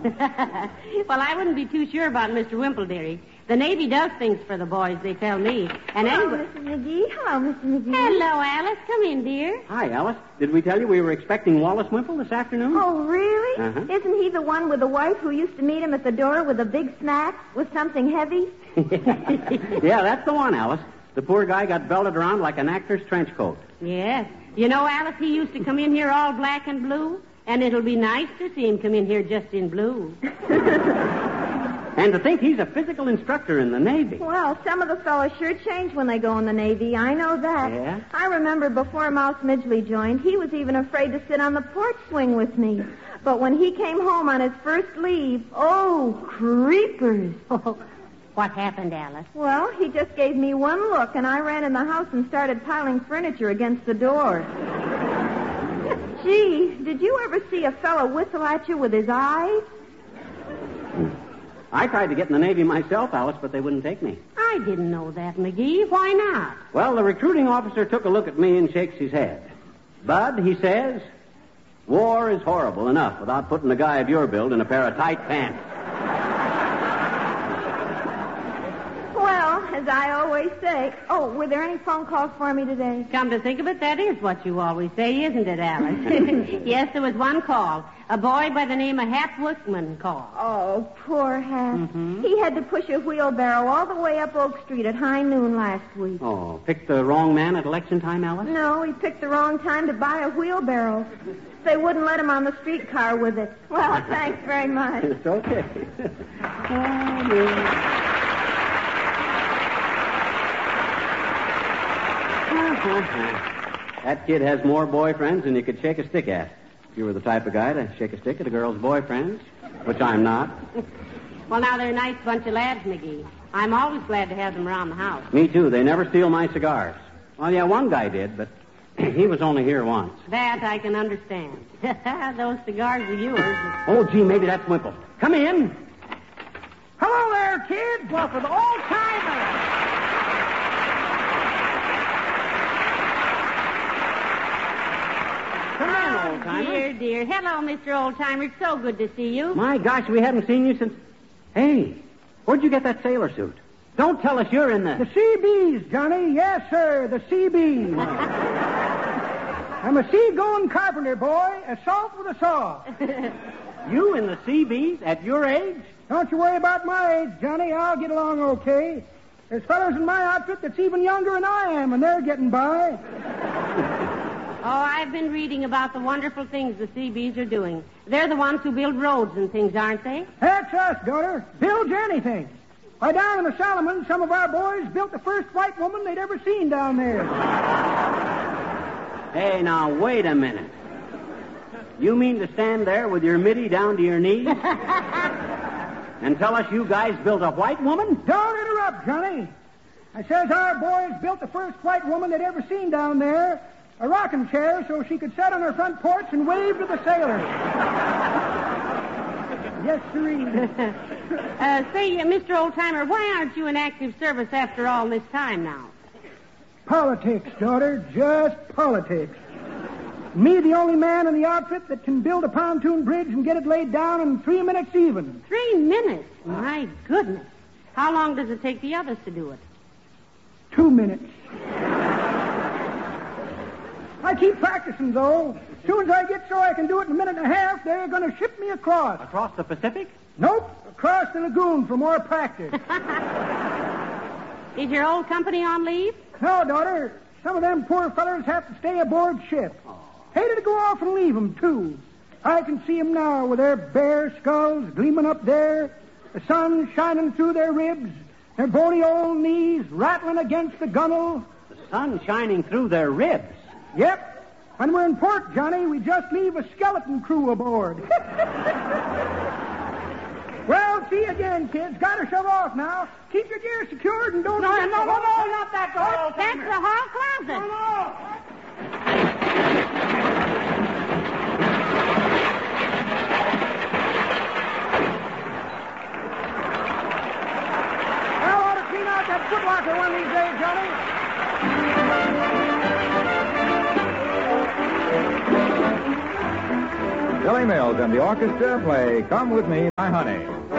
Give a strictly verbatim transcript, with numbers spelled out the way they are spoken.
Well, I wouldn't be too sure about Mister Wimple, dearie. The Navy does things for the boys, they tell me. And Hello, anyway... Missus McGee. Hello, Mister McGee. Hello, Alice. Come in, dear. Hi, Alice. Did we tell you we were expecting Wallace Wimple this afternoon? Oh, really? Uh-huh. Isn't he the one with the wife who used to meet him at the door with a big snack with something heavy? Yeah, that's the one, Alice. The poor guy got belted around like an actor's trench coat. Yes. You know, Alice, he used to come in here all black and blue, and it'll be nice to see him come in here just in blue. And to think he's a physical instructor in the Navy. Well, some of the fellows sure change when they go in the Navy. I know that. Yeah? I remember before Mouse Midgley joined, he was even afraid to sit on the porch swing with me. But when he came home on his first leave, oh, creepers. What happened, Alice? Well, he just gave me one look, and I ran in the house and started piling furniture against the door. Gee, did you ever see a fellow whistle at you with his eyes? I tried to get in the Navy myself, Alice, but they wouldn't take me. I didn't know that, McGee. Why not? Well, the recruiting officer took a look at me and shakes his head. Bud, he says, war is horrible enough without putting a guy of your build in a pair of tight pants. Well, as I always say... Oh, were there any phone calls for me today? Come to think of it, that is what you always say, isn't it, Alice? Yes, there was one call. A boy by the name of Hap Wickman called. Oh, poor Hap. Mm-hmm. He had to push a wheelbarrow all the way up Oak Street at high noon last week. Oh, picked the wrong man at election time, Alice? No, he picked the wrong time to buy a wheelbarrow. They wouldn't let him on the streetcar with it. Well, thanks very much. It's okay. Oh, dear. That kid has more boyfriends than you could shake a stick at. If you were the type of guy to shake a stick at a girl's boyfriends, which I'm not. Well, now, they're a nice bunch of lads, McGee. I'm always glad to have them around the house. Me too. They never steal my cigars. Well, yeah, one guy did, but he was only here once. That I can understand. Those cigars are yours. Oh, gee, maybe that's Wimple. Come in. Hello there, kids. Well, for the old-timers. Come in, old-timer. Dear, dear. Hello, Mister Oldtimer. It's so good to see you. My gosh, we haven't seen you since... Hey, where'd you get that sailor suit? Don't tell us you're in the... The C Bs, Johnny. Yes, sir, the C Bs. I'm a seagoing carpenter, boy. Assault with a saw. You in the C Bs at your age? Don't you worry about my age, Johnny. I'll get along okay. There's fellows in my outfit that's even younger than I am, and they're getting by. Oh, I've been reading about the wonderful things the C Bs are doing. They're the ones who build roads and things, aren't they? That's us, daughter. Builds anything. Why, down in the Solomons, some of our boys built the first white woman they'd ever seen down there. Hey, now, wait a minute. You mean to stand there with your middy down to your knees and tell us you guys built a white woman? Don't interrupt, Johnny. I says our boys built the first white woman they'd ever seen down there, a rocking chair so she could sit on her front porch and wave to the sailors. Yes, sirree. uh, say, uh, Mister Oldtimer, why aren't you in active service after all this time now? Politics, daughter, just politics. Me, the only man in the outfit that can build a pontoon bridge and get it laid down in three minutes even. Three minutes? My goodness. How long does it take the others to do it? Two minutes. I keep practicing, though. As soon as I get so I can do it in a minute and a half, they're going to ship me across. Across the Pacific? Nope, across the lagoon for more practice. Is your old company on leave? No, daughter. Some of them poor fellers have to stay aboard ship. Oh. Hated to go off and leave them, too. I can see them now with their bare skulls gleaming up there, the sun shining through their ribs, their bony old knees rattling against the gunwale. The sun shining through their ribs? Yep. When we're in port, Johnny, we just leave a skeleton crew aboard. Well, see you again, kids. Gotta shove off now. Keep your gear secured and don't... No, no, no, no, no, not that door. That's the hall closet. No, no. Well, ought to clean out that footlocker one of these days, Johnny. Billy Mills and the orchestra play Come With Me, My Honey.